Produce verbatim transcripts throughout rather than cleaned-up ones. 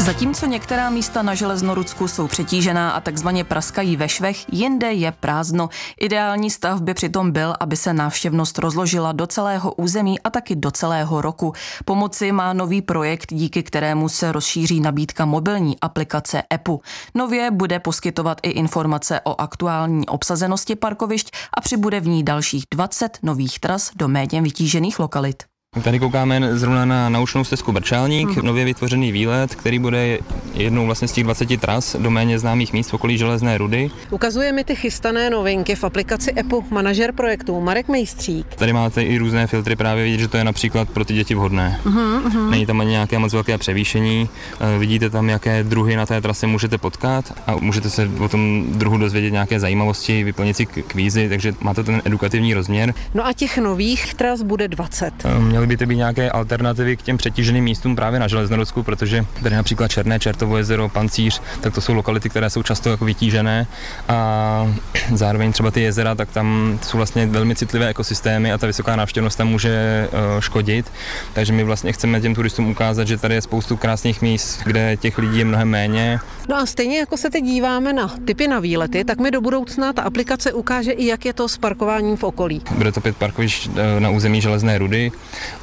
Zatímco některá místa na Železnorudsku jsou přetížená a takzvaně praskají ve švech, jinde je prázdno. Ideální stav by přitom byl, aby se návštěvnost rozložila do celého území a taky do celého roku. Pomoci má nový projekt, díky kterému se rozšíří nabídka mobilní aplikace E P U. Nově bude poskytovat i informace o aktuální obsazenosti parkovišť a přibude v ní dalších dvacet nových tras do méně vytížených lokalit. Tady koukáme zrovna na naučnou stezku Brčálník, hmm. nově vytvořený výlet, který bude jednou vlastně z těch dvaceti tras do méně známých míst v okolí Železné Rudy. Ukazuje mi ty chystané novinky v aplikaci E P U manažer projektu Marek Mejstřík. Tady máte i různé filtry, právě vidět, že to je například pro ty děti vhodné. Hmm, hmm. Není tam ani nějaké moc velké převýšení, vidíte tam, jaké druhy na té trase můžete potkat a můžete se o tom druhu dozvědět nějaké zajímavosti, vyplnit si kvízy, takže máte ten edukativní rozměr. No a těch nových tras bude dvacet. Měly by to být nějaké alternativy k těm přetíženým místům právě na Železnorudsku, protože tady například Černé Čertovo jezero, Pancíř, tak to jsou lokality, které jsou často jako vytížené a zároveň třeba ty jezera, tak tam jsou vlastně velmi citlivé ekosystémy a ta vysoká návštěvnost tam může škodit. Takže my vlastně chceme těm turistům ukázat, že tady je spoustu krásných míst, kde těch lidí je mnohem méně. No a stejně jako se teď díváme na tipy na výlety, tak mi do budoucna ta aplikace ukáže i, jak je to s parkováním v okolí. Bude to pět parkovišť na území Železné Rudy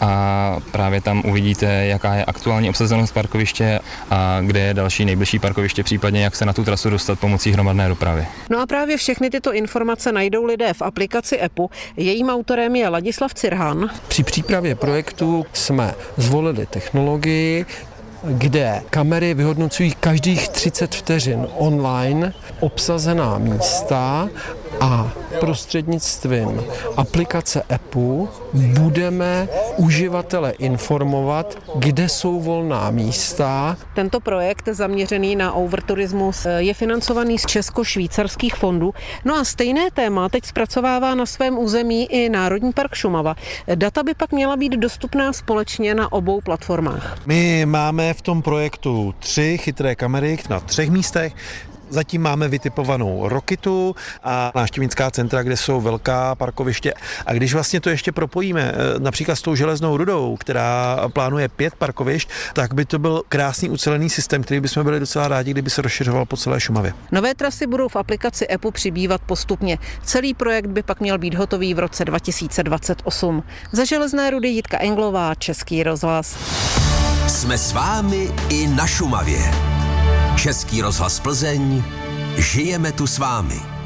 a právě tam uvidíte, jaká je aktuální obsazenost parkoviště a kde je další nejbližší parkoviště, případně jak se na tu trasu dostat pomocí hromadné dopravy. No a právě všechny tyto informace najdou lidé v aplikaci E P U. Jejím autorem je Ladislav Cirhan. Při přípravě projektu jsme zvolili technologii, kde kamery vyhodnocují každých třicet vteřin online obsazená místa a prostřednictvím aplikace E P U budeme uživatele informovat, kde jsou volná místa. Tento projekt zaměřený na overturismus je financovaný z česko-švýcarských fondů. No a stejné téma teď zpracovává na svém území i Národní park Šumava. Data by pak měla být dostupná společně na obou platformách. My máme v tom projektu tři chytré kamery na třech místech. Zatím máme vytipovanou Rokitu a návštěvnická centra, kde jsou velká parkoviště. A když vlastně to ještě propojíme například s tou Železnou Rudou, která plánuje pět parkovišť, tak by to byl krásný ucelený systém, který bychom byli docela rádi, kdyby se rozšiřoval po celé Šumavě. Nové trasy budou v aplikaci E P U přibývat postupně. Celý projekt by pak měl být hotový v roce dva tisíce dvacet osm. Za Železné Rudy Jitka Englová, Český rozhlas. Jsme s vámi i na Šumavě. Český rozhlas Plzeň, žijeme tu s vámi.